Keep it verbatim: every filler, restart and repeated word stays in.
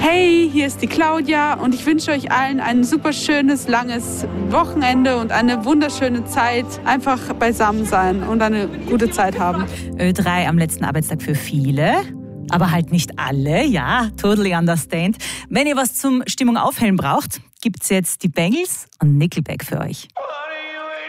Hey, hier ist die Claudia und ich wünsche euch allen ein super schönes, langes Wochenende und eine wunderschöne Zeit. Einfach beisammen sein und eine gute Zeit haben. Ö drei am letzten Arbeitstag für viele, aber halt nicht alle, ja, totally understand. Wenn ihr was zum Stimmung aufhellen braucht, gibt's jetzt die Bangles und Nickelback für euch.